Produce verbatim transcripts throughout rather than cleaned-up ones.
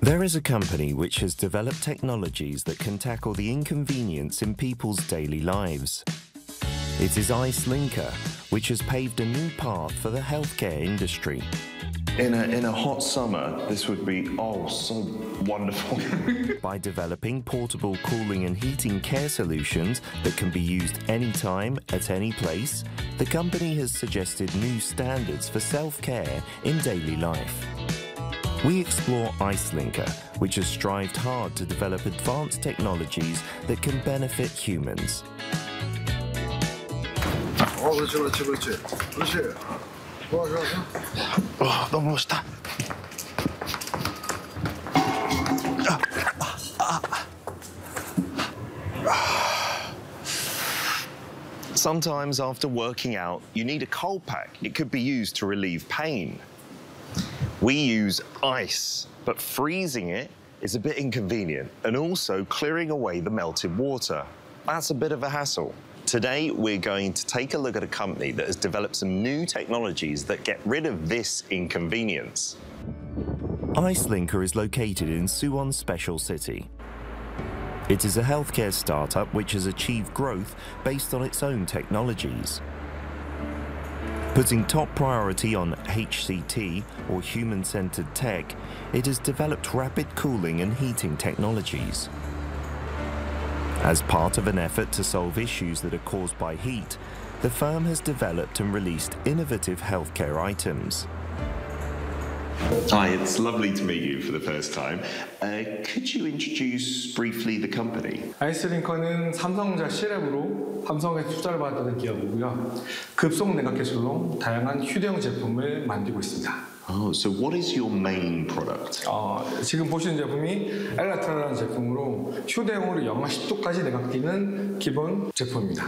There is a company which has developed technologies that can tackle the inconvenience in people's daily lives. It is IceLinker, which has paved a new path for the healthcare industry. In a, in a hot summer, this would be, oh, so wonderful. By developing portable cooling and heating care solutions that can be used anytime, at any place, the company has suggested new standards for self-care in daily life. We explore IceLinker, which has strived hard to develop advanced technologies that can benefit humans. 어, 그렇지, 그렇지, 그렇지. 그렇지. 좋아, 좋아, 좋아. 와, 너무 멋있다. Sometimes after working out, you need a cold pack. It could be used to relieve pain. We use ice, but freezing it is a bit inconvenient, and also clearing away the melted water. That's a bit of a hassle. Today, we're going to take a look at a company that has developed some new technologies that get rid of this inconvenience. IceLinker is located in Suwon Special City. It is a healthcare startup which has achieved growth based on its own technologies. Putting top priority on H C T, or human-centered tech, it has developed rapid cooling and heating technologies. As part of an effort to solve issues that are caused by heat, the firm has developed and released innovative healthcare items. Hi, it's lovely to meet you for the first time. Uh, could you introduce briefly the company? 아이스링커는 삼성전자 C랩으로 삼성에서 투자를 받았던 기업이고요. 급속 냉각 기술로 다양한 휴대용 제품을 만들고 있습니다. Oh, so what is your main product? 어, 지금 보시는 제품이 엘라테라라는 제품으로 휴대용으로 영하 십 도까지 냉각되는 기본 제품입니다.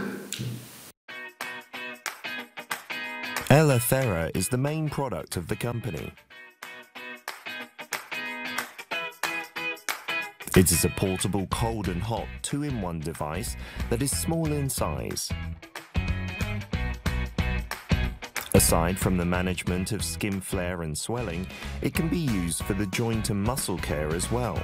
Elathera is the main product of the company. It is a portable cold and hot two-in-one device that is small in size. Aside from the management of skin flare and swelling, it can be used for the joint and muscle care as well.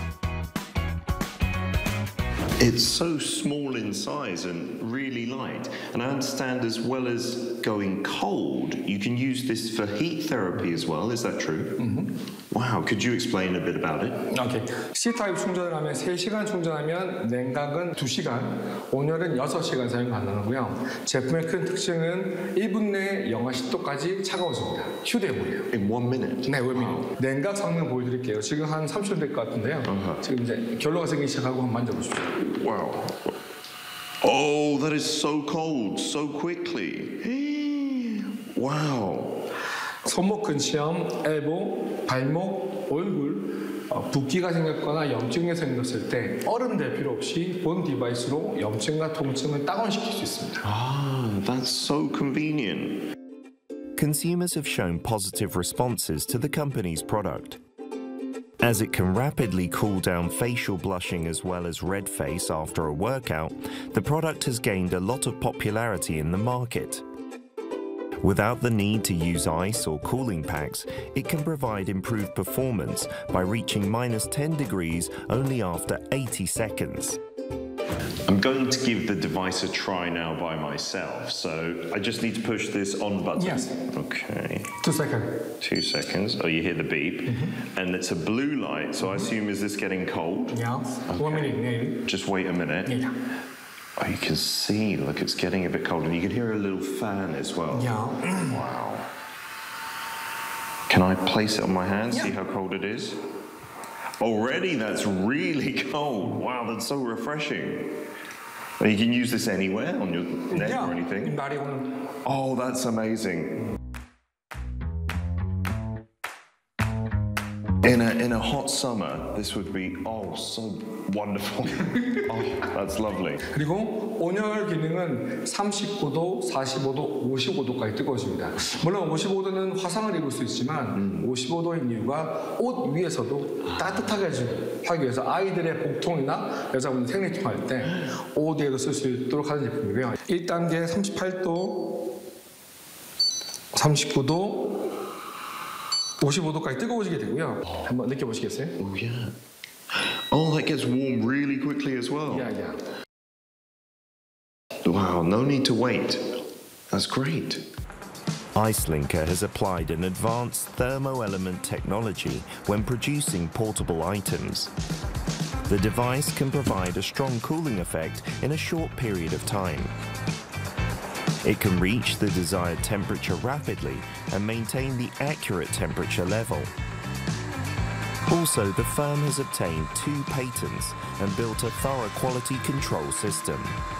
It's so small in size and really light. And I understand as well as going cold, you can use this for heat therapy as well. Is that true? Mm-hmm. Wow, could you explain a bit about it? 오케이. C타입 충전을 하면 세 시간 충전하면 냉각은 두 시간, 온열은 여섯 시간 사용 가능하고요. 제품의 큰 특징은 일 분 내에 영하 십 도까지 차가워집니다. 휴대용이에요. In one minute? 네, 일 분. 냉각 성능 보여드릴게요. 지금 한 삼십 초 될 것 같은데요. Uh-huh. 지금 이제 결로가 생기기 시작하고 한번 만져보십시오. Wow. Oh, that is so cold, so quickly. Wow. 손목 근치염, 엘보, 발목, 얼굴, 어, 붓기가 생겼거나 염증이 생겼을 때 얼음 댈 필요 없이 본 디바이스로 염증과 통증을 다운시킬 수 있습니다. Ah, that's so convenient. Consumers have shown positive responses to the company's product. As it can rapidly cool down facial blushing as well as red face after a workout, the product has gained a lot of popularity in the market. Without the need to use ice or cooling packs, it can provide improved performance by reaching minus ten degrees only after eighty seconds. I'm going to give the device a try now by myself, so I just need to push this on button. Yes. Okay. Two seconds. Two seconds. Oh, you hear the beep. Mm-hmm. And it's a blue light, so I assume is this getting cold? Yeah. Okay. One minute, maybe. Just wait a minute. Yeah. Oh, you can see, look, it's getting a bit cold, and you can hear a little fan as well. Yeah. Wow. Can I place it on my hand, Yeah. see how cold it is? Already, that's really cold. Wow, that's so refreshing. And you can use this anywhere, on your neck Yeah. or anything? Body on. Oh, that's amazing. In a, in a hot summer, this would be, oh, so wonderful. Oh, that's lovely. 그리고 온열 기능은 삼십구 도, 사십오 도, 오십오 도까지 뜨거워집니다. 물론 오십오 도는 화상을 입을 수 있지만 음. 오십오 도인 이유가 옷 위에서도 따뜻하게 하기 위해서 아이들의 복통이나 여자분들 생리통 할 때 옷 위에도 쓸 수 있도록 하는 제품이고요. 일 단계 삼십팔 도, 삼십구 도, 오십오 도까지 뜨거워지게 되고요. 한번 느껴보시겠어요? Oh, yeah. Oh, that gets warm really quickly as well. Yeah, yeah. Wow, no need to wait. That's great. IceLinker has applied an advanced thermoelement technology when producing portable items. The device can provide a strong cooling effect in a short period of time. It can reach the desired temperature rapidly and maintain the accurate temperature level. Also, the firm has obtained two patents and built a thorough quality control system.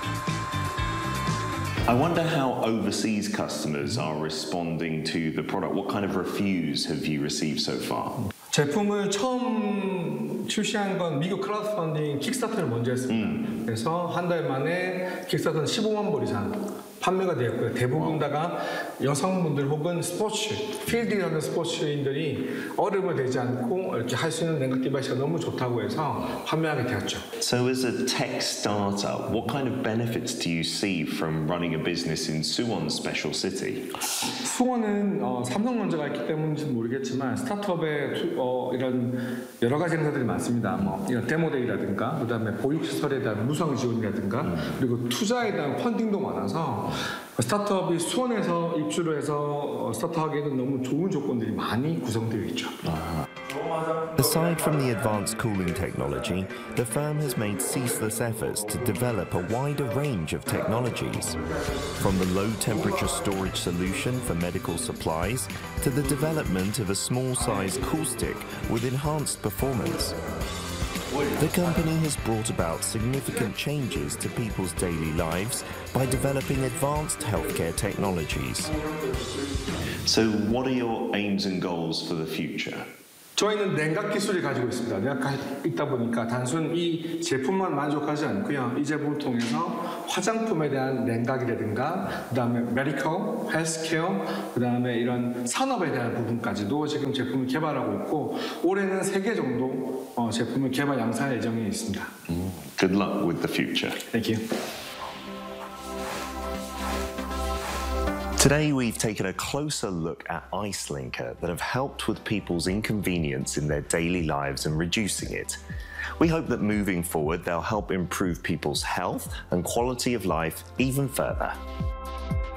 I wonder how overseas customers are responding to the product. What kind of reviews have you received so far? 제품을 처음 출시한 건 미국 크라우드 펀딩 킥스타터를 먼저 했습니다. 음. 그래서 한 달 만에 킥스타터는 십오만 불 이상 판매가 되었고요. 대부분 다가 여성분들 혹은 스포츠, 필드에 하는 스포츠인들이 얼음을 대지 않고 이렇게 할 수 있는 냉각 디바이스가 너무 좋다고 해서 판매하게 되었죠. So as a tech startup, what kind of benefits do you see from running a business in Suwon Special City? 수원은 어, 삼성전자가 있기 때문인지는 모르겠지만 스타트업에 투, 어, 이런 여러 가지 행사들이 많습니다. 뭐 이런 데모데이라든가 그다음에 보육시설에 대한 무상 지원이라든가 음. 그리고 투자에 대한 펀딩도 많아서 스타트업이 수원에서 입주를 해서 스타트업하기에는 너무 좋은 조건들이 많이 구성되어 있죠. Uh-huh. Aside from the advanced cooling technology, the firm has made ceaseless efforts to develop a wider range of technologies, from the low-temperature storage solution for medical supplies to the development of a small-sized cool stick with enhanced performance. The company has brought about significant changes to people's daily lives by developing advanced healthcare technologies. So what are your aims and goals for the future? 저희는 냉각 기술을 가지고 있습니다. 냉각 있다 보니까 단순 이 제품만 만족하지 않고요. 이 제품을 통해서 화장품에 대한 냉각이라든가 그다음에 메디컬, 헬스케어, 그다음에 이런 산업에 대한 부분까지도 지금 제품을 개발하고 있고 올해는 세 개 정도 어, 제품을 개발 양산할 예정이 있습니다. Mm. Good luck with the future. Thank you. Today we've taken a closer look at IceLinker that have helped with people's inconvenience in their daily lives and reducing it. We hope that moving forward they'll help improve people's health and quality of life even further.